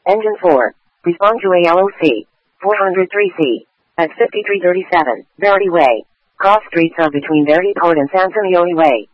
Engine 4. Respond to ALOC. 403C. At 5337, Verity Way. Cross streets are between Verity Court and Santonioli Way.